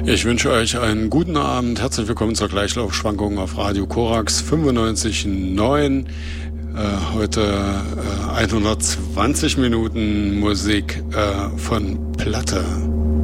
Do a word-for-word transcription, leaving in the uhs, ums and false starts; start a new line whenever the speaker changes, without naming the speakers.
Ich wünsche euch einen guten Abend. Herzlich willkommen zur Gleichlaufschwankung auf Radio Korax fünfundneunzig Komma neun. Äh, heute äh, hundertzwanzig Minuten Musik äh, von Platte.